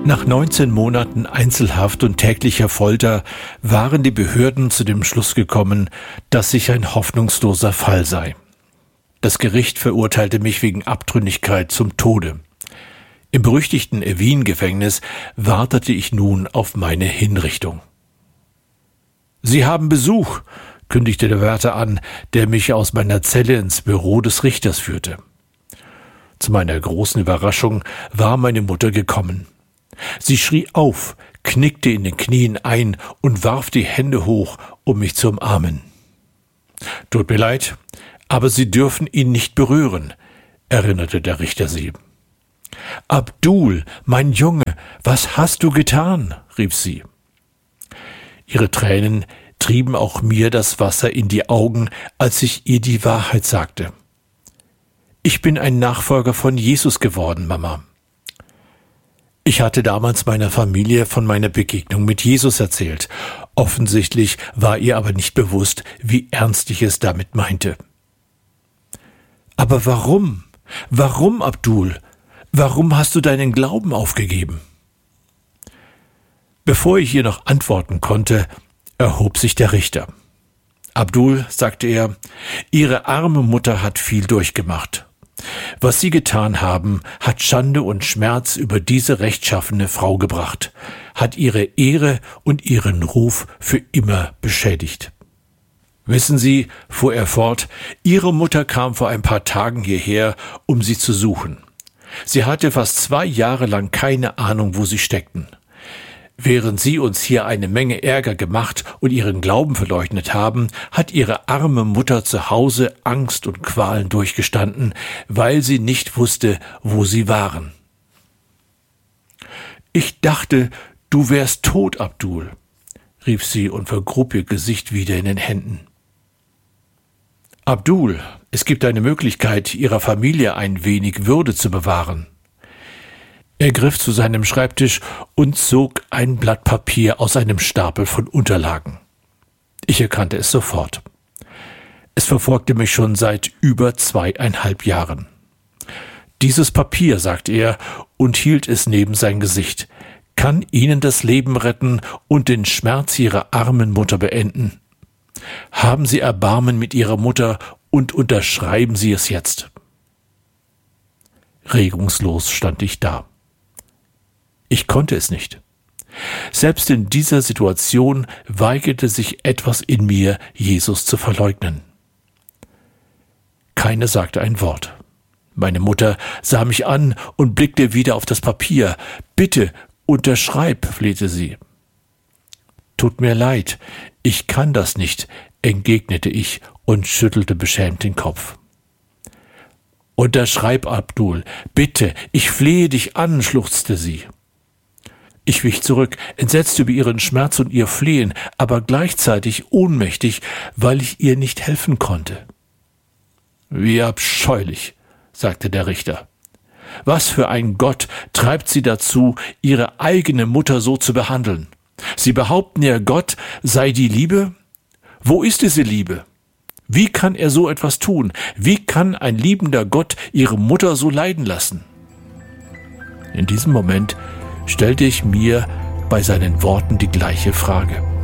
Nach 19 Monaten Einzelhaft und täglicher Folter waren die Behörden zu dem Schluss gekommen, dass ich ein hoffnungsloser Fall sei. Das Gericht verurteilte mich wegen Abtrünnigkeit zum Tode. Im berüchtigten Evin-Gefängnis wartete ich nun auf meine Hinrichtung. »Sie haben Besuch«, kündigte der Wärter an, der mich aus meiner Zelle ins Büro des Richters führte. Zu meiner großen Überraschung war meine Mutter gekommen. Sie schrie auf, knickte in den Knien ein und warf die Hände hoch, um mich zu umarmen. »Tut mir leid, aber Sie dürfen ihn nicht berühren«, erinnerte der Richter sie. »Abdul, mein Junge, was hast du getan?«, rief sie. Ihre Tränen trieben auch mir das Wasser in die Augen, als ich ihr die Wahrheit sagte. »Ich bin ein Nachfolger von Jesus geworden, Mama.« Ich hatte damals meiner Familie von meiner Begegnung mit Jesus erzählt. Offensichtlich war ihr aber nicht bewusst, wie ernst ich es damit meinte. »Aber warum? Warum, Abdul? Warum hast du deinen Glauben aufgegeben?« Bevor ich ihr noch antworten konnte, erhob sich der Richter. »Abdul«, sagte er, »Ihre arme Mutter hat viel durchgemacht. Was Sie getan haben, hat Schande und Schmerz über diese rechtschaffene Frau gebracht, hat ihre Ehre und ihren Ruf für immer beschädigt. Wissen Sie«, fuhr er fort, »Ihre Mutter kam vor ein paar Tagen hierher, um Sie zu suchen. Sie hatte fast 2 Jahre lang keine Ahnung, wo Sie steckten. Während Sie uns hier eine Menge Ärger gemacht und Ihren Glauben verleugnet haben, hat Ihre arme Mutter zu Hause Angst und Qualen durchgestanden, weil sie nicht wusste, wo Sie waren.« »Ich dachte, du wärst tot, Abdul«, rief sie und vergrub ihr Gesicht wieder in den Händen. »Abdul, es gibt eine Möglichkeit, Ihrer Familie ein wenig Würde zu bewahren.« Er griff zu seinem Schreibtisch und zog ein Blatt Papier aus einem Stapel von Unterlagen. Ich erkannte es sofort. Es verfolgte mich schon seit über 2,5 Jahren. »Dieses Papier«, sagte er und hielt es neben sein Gesicht, »kann Ihnen das Leben retten und den Schmerz Ihrer armen Mutter beenden. Haben Sie Erbarmen mit Ihrer Mutter und unterschreiben Sie es jetzt.« Regungslos stand ich da. Ich konnte es nicht. Selbst in dieser Situation weigerte sich etwas in mir, Jesus zu verleugnen. Keiner sagte ein Wort. Meine Mutter sah mich an und blickte wieder auf das Papier. »Bitte, unterschreib«, flehte sie. »Tut mir leid, ich kann das nicht«, entgegnete ich und schüttelte beschämt den Kopf. »Unterschreib, Abdul, bitte, ich flehe dich an«, schluchzte sie. Ich wich zurück, entsetzt über ihren Schmerz und ihr Flehen, aber gleichzeitig ohnmächtig, weil ich ihr nicht helfen konnte. »Wie abscheulich«, sagte der Richter. »Was für ein Gott treibt Sie dazu, Ihre eigene Mutter so zu behandeln? Sie behaupten ja, Gott sei die Liebe? Wo ist diese Liebe? Wie kann er so etwas tun? Wie kann ein liebender Gott Ihre Mutter so leiden lassen?« In diesem Moment stellte ich mir bei seinen Worten die gleiche Frage.